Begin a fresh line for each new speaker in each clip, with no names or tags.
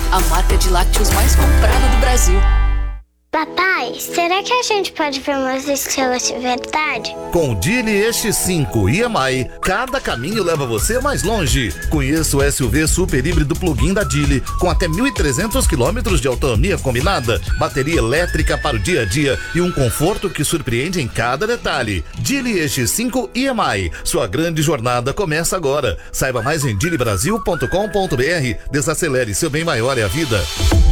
a marca de lácteos mais comprada do Brasil.
Papai, será que a gente pode ver umas estrelas de verdade?
Com o Geely EX5 EMI, cada caminho leva você mais longe. Conheça o SUV super híbrido plug-in da Geely, com até 1.300 km de autonomia combinada, bateria elétrica para o dia a dia e um conforto que surpreende em cada detalhe. Geely EX5 EMI, sua grande jornada começa agora. Saiba mais em geelybrasil.com.br. Desacelere, seu bem maior é a vida.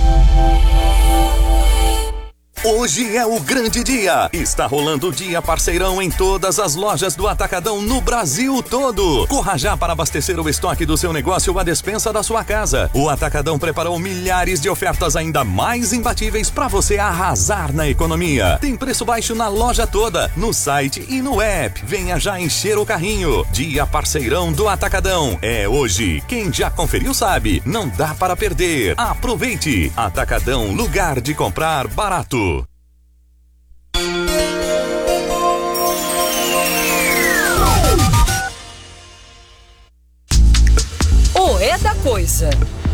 Hoje é o grande dia. Está rolando o Dia Parceirão em todas as lojas do Atacadão no Brasil todo. Corra já para abastecer o estoque do seu negócio ou a despensa da sua casa. O Atacadão preparou milhares de ofertas ainda mais imbatíveis para você arrasar na economia. Tem preço baixo na loja toda, no site e no app. Venha já encher o carrinho. Dia Parceirão do Atacadão. É hoje. Quem já conferiu sabe. Não dá para perder. Aproveite. Atacadão, lugar de comprar barato.
O É da Coisa.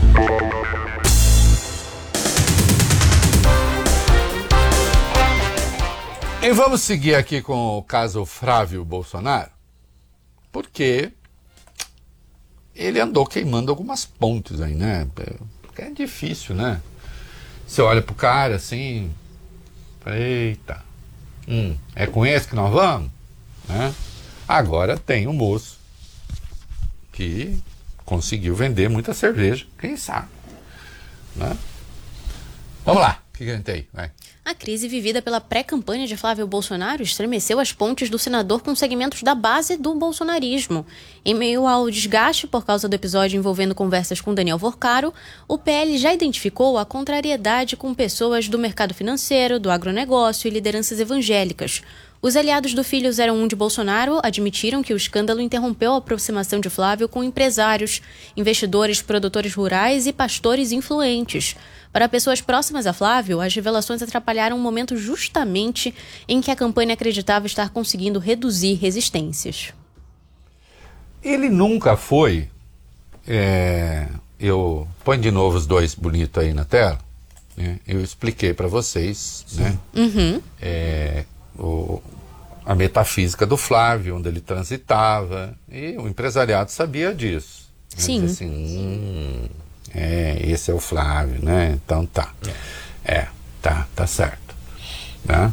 E vamos seguir aqui com o caso Flávio Bolsonaro, porque ele andou queimando algumas pontes aí, né? Porque é difícil, né? Você olha pro cara assim, eita, é com esse que nós vamos? Né? Agora tem um moço que conseguiu vender muita cerveja, quem sabe, né? Vamos lá, o que a gente tem? Vai.
A crise vivida pela pré-campanha de Flávio Bolsonaro estremeceu as pontes do senador com segmentos da base do bolsonarismo. Em meio ao desgaste por causa do episódio envolvendo conversas com Daniel Vorcaro, o PL já identificou a contrariedade com pessoas do mercado financeiro, do agronegócio e lideranças evangélicas. Os aliados do filho 01 de Bolsonaro admitiram que o escândalo interrompeu a aproximação de Flávio com empresários, investidores, produtores rurais e pastores influentes. Para pessoas próximas a Flávio, as revelações atrapalharam um momento justamente em que a campanha acreditava estar conseguindo reduzir resistências.
Ele nunca foi... eu põe de novo os dois bonitos aí na tela. Né? Eu expliquei para vocês, né? A metafísica do Flávio, onde ele transitava, e o empresariado sabia disso.
Sim.
Assim, esse é o Flávio, né? Então tá. Tá certo. Né?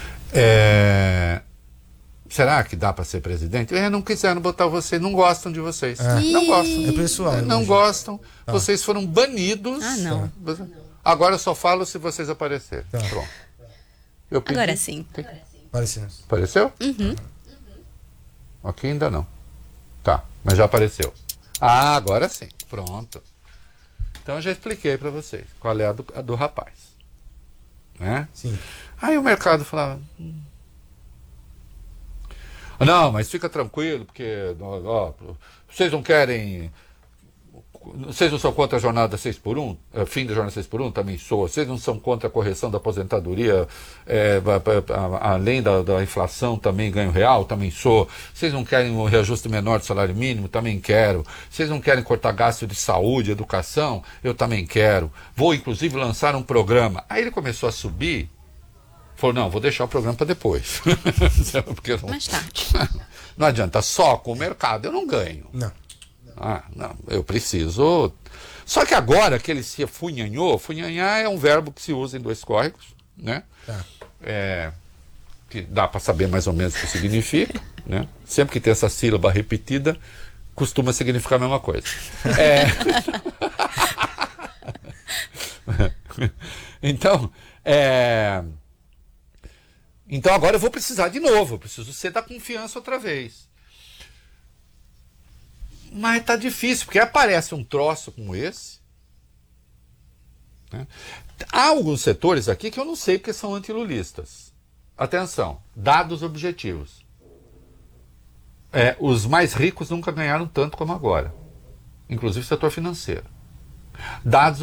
Será que dá para ser presidente? Não quiseram botar você, não gostam de vocês. Não gostam.
É pessoal.
Não gostam. Vocês foram banidos.
Não.
Agora eu só falo se vocês aparecerem. Pronto. Eu pedi...
Agora sim.
Apareceu? Aqui ainda não. Tá, mas já apareceu. Agora sim. Pronto. Então eu já expliquei para vocês qual é a do rapaz. Né?
Sim.
Aí o mercado falava... Não, mas fica tranquilo, porque vocês não querem... Vocês não são contra a jornada 6x1? Fim da jornada 6x1? Também sou. Vocês não são contra a correção da aposentadoria, além da inflação, também ganho real? Também sou. Vocês não querem um reajuste menor do salário mínimo? Também quero. Vocês não querem cortar gasto de saúde, educação? Eu também quero. Vou, inclusive, lançar um programa. Aí ele começou a subir. Falou, não, vou deixar o programa para depois. Porque
Mais tarde.
Não adianta, só com o mercado eu não ganho. Não, eu preciso... Só que agora que ele se afunhanhou, afunhanhar é um verbo que se usa em dois córregos, né? Que dá para saber mais ou menos o que significa, né? Sempre que tem essa sílaba repetida, costuma significar a mesma coisa. Então agora eu vou precisar de novo, eu preciso ser da confiança outra vez. Mas tá difícil, porque aparece um troço como esse. Né? Há alguns setores aqui que eu não sei porque são antilulistas. Atenção, dados objetivos. Os mais ricos nunca ganharam tanto como agora. Inclusive o setor financeiro. Dados